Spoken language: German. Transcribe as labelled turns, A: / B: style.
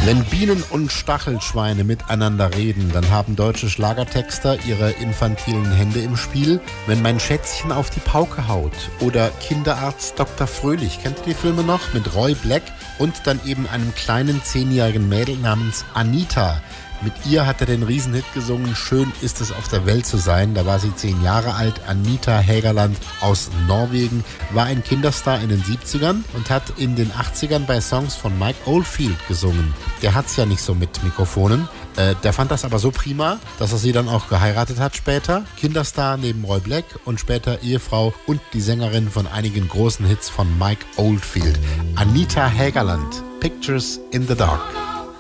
A: Wenn Bienen und Stachelschweine miteinander reden, dann haben deutsche Schlagertexter ihre infantilen Hände im Spiel. Wenn mein Schätzchen auf die Pauke haut oder Kinderarzt Dr. Fröhlich, kennt ihr die Filme noch? Mit Roy Black und dann eben einem kleinen 10-jährigen Mädel namens Anita. Mit ihr hat er den Riesenhit gesungen, Schön ist es auf der Welt zu sein. Da war sie 10 Jahre alt. Anita Hägerland aus Norwegen war ein Kinderstar in den 70ern und hat in den 80ern bei Songs von Mike Oldfield gesungen. Der hat's ja nicht so mit Mikrofonen. Der fand das aber so prima, dass er sie dann auch geheiratet hat später. Kinderstar neben Roy Black und später Ehefrau und die Sängerin von einigen großen Hits von Mike Oldfield. Anita Hägerland, Pictures in the Dark.